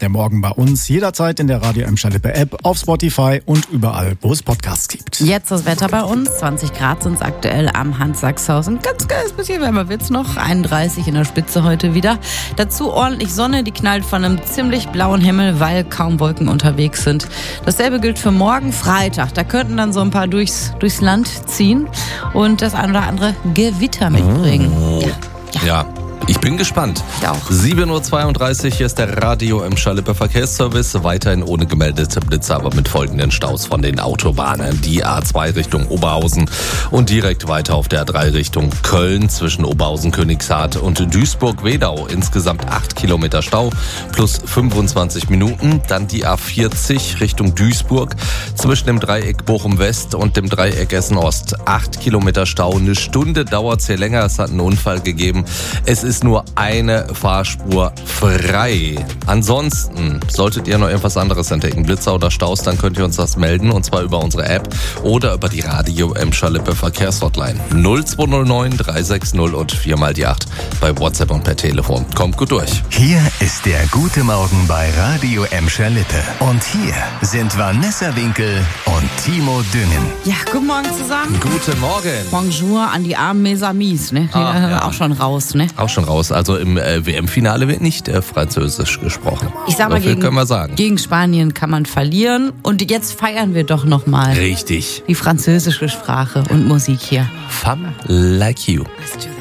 der Morgen bei uns. Jederzeit in der Radio Emscher Lippe App, auf Spotify und überall, wo es Podcasts gibt. Jetzt das Wetter bei uns. 20 Grad sind es aktuell am Hans-Sachs-Haus. Ein ganz bisschen wärmer wird's noch. 31 in der Spitze heute wieder. Dazu ordentlich Sonne, die knallt von einem ziemlich blauen Himmel, weil kaum Wolken unterwegs sind. Dasselbe gilt für morgen Freitag. Da könnten dann so ein paar durchs Land ziehen und das ein oder andere Gewitter mitbringen. Ja. Ich bin gespannt. Ich auch. 7.32 Uhr, hier ist der Radio Emscher Lippe Verkehrsservice. Weiterhin ohne gemeldete Blitze, aber mit folgenden Staus von den Autobahnen. Die A2 Richtung Oberhausen und direkt weiter auf der A3 Richtung Köln zwischen Oberhausen-Königshardt und Duisburg-Wedau. Insgesamt 8 Kilometer Stau plus 25 Minuten. Dann die A40 Richtung Duisburg zwischen dem Dreieck Bochum-West und dem Dreieck Essen-Ost. 8 Kilometer Stau, eine Stunde dauert es hier länger. Es hat einen Unfall gegeben. Es ist nur eine Fahrspur frei. Ansonsten, solltet ihr noch irgendwas anderes entdecken, Blitzer oder Staus, dann könnt ihr uns das melden, und zwar über unsere App oder über die Radio Emscher Lippe Verkehrshotline 0209 360 und 4x8 bei WhatsApp und per Telefon. Kommt gut durch. Hier ist der gute Morgen bei Radio Emscher Lippe. Und hier sind Vanessa Winkel und Timo Düngen. Ja, guten Morgen zusammen. Guten Morgen. Bonjour an die armen Mes Amis, ne? Auch schon raus, ne? Auch schon raus. Also im WM-Finale wird nicht Französisch gesprochen. Ich sag mal, können wir sagen. Gegen Spanien kann man verlieren. Und jetzt feiern wir doch nochmal Richtig. die französische Sprache und Musik hier. Femme like you. Let's do